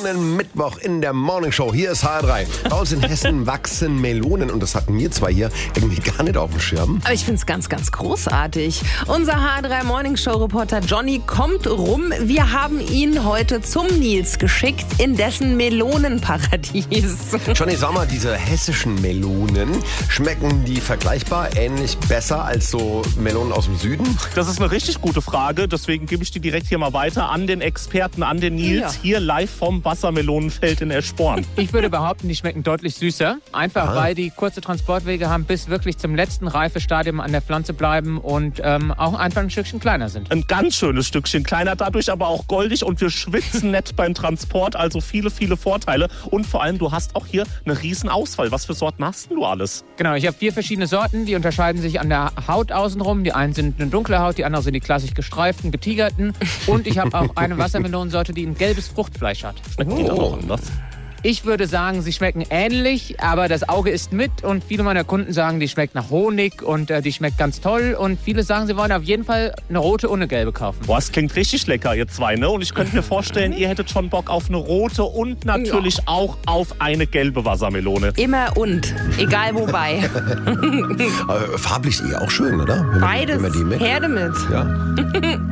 Melonenmittwoch in der Morningshow. Hier ist HR3. Bei uns in Hessen wachsen Melonen und das hatten wir zwei hier irgendwie gar nicht auf dem Schirm. Aber ich finde es ganz, ganz großartig. Unser HR3 Morningshow-Reporter Johnny kommt rum. Wir haben ihn heute zum Nils geschickt in dessen Melonenparadies. Johnny, sag mal, diese hessischen Melonen, schmecken die vergleichbar ähnlich besser als so Melonen aus dem Süden? Das ist eine richtig gute Frage. Deswegen gebe ich die direkt hier mal weiter an den Experten, an den Nils. Ja. Hier live vom Wassermelonenfeld in Eschborn. Ich würde behaupten, die schmecken deutlich süßer. Einfach weil die kurze Transportwege haben, bis wirklich zum letzten Reifestadium an der Pflanze bleiben und auch einfach ein Stückchen kleiner sind. Ein ganz schönes Stückchen kleiner, dadurch aber auch goldig und wir schwitzen nett beim Transport. Also viele, viele Vorteile. Und vor allem, du hast auch hier eine riesen Auswahl. Was für Sorten hast du alles? Genau, ich habe 4 verschiedene Sorten. Die unterscheiden sich an der Haut außenrum. Die einen sind eine dunkle Haut, die anderen sind die klassisch gestreiften, getigerten. Und ich habe auch eine Wassermelonensorte, die ein gelbes Fruchtfleisch hat. Schmecken die dann auch anders? Ich würde sagen, sie schmecken ähnlich, aber das Auge isst mit und viele meiner Kunden sagen, die schmeckt nach Honig und die schmeckt ganz toll und viele sagen, sie wollen auf jeden Fall eine rote und eine gelbe kaufen. Boah, es klingt richtig lecker, ihr zwei, ne? Und ich könnte mir vorstellen, ihr hättet schon Bock auf eine rote und natürlich auch auf eine gelbe Wassermelone. Immer und, egal wobei. Farblich auch schön, oder? Beides, her damit. Ja.